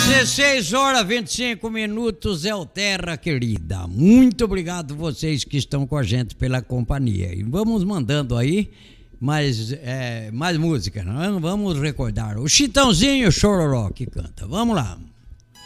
16 horas 25 minutos é o Terra Querida. Muito obrigado vocês que estão com a gente pela companhia. E vamos mandando aí mais música, não? Vamos recordar o Chitãozinho Chororó que canta. Vamos lá.